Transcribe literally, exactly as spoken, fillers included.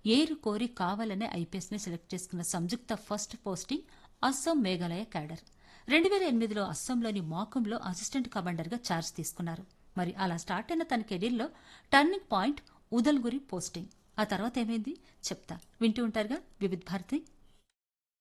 ఏరు కోరి కావాలనే ఐపీఎస్ని సెలెక్ట్ చేసుకున్న సంయుక్త first posting Assam Meghalaya cadre. రెండు వేల ఎనిమిదిలో అస్సాంలోని మాకుంలో అసిస్టెంట్ కమాండర్గా ఛార్జ్ తీసుకున్నారు. మరి అలా స్టార్ట్ అయిన తన కెరీర్లో టర్నింగ్ పాయింట్ ఉదల్గురి పోస్టింగ్. ఆ తర్వాత ఏమైంది చెప్తా, వింటూ ఉంటారుగా వివిధ్ భారతి.